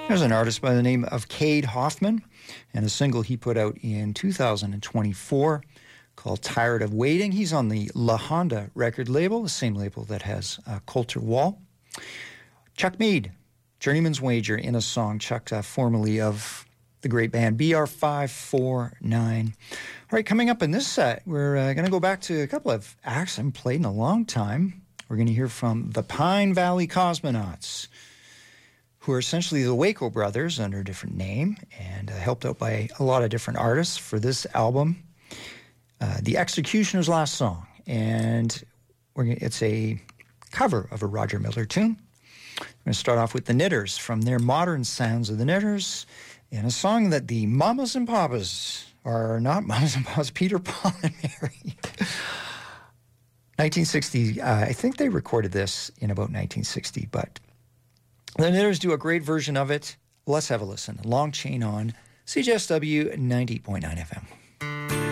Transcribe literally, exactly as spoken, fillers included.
There's an artist by the name of Cade Hoffman, and a single he put out in two thousand twenty-four called Tired of Waiting. He's on the La Honda record label, the same label that has uh, Coulter Wall. Chuck Mead, Journeyman's Wager, in a song, Chuck, uh, formerly of the great band B R five four nine. All right, coming up in this set, we're uh, going to go back to a couple of acts I haven't played in a long time. We're going to hear from the Pine Valley Cosmonauts, who are essentially the Waco Brothers under a different name, and uh, helped out by a lot of different artists for this album, uh, The Executioner's Last Song. And we're gonna, it's a cover of a Roger Miller tune. I'm going to start off with the Knitters from their Modern Sounds of the Knitters, and a song that the Mamas and Papas, are not Mamas and Papas, Peter, Paul, and Mary. nineteen sixty, uh, I think they recorded this in about nineteen sixty, but the Knitters do a great version of it. Let's have a listen. Long Chain On, C J S W ninety point nine F M.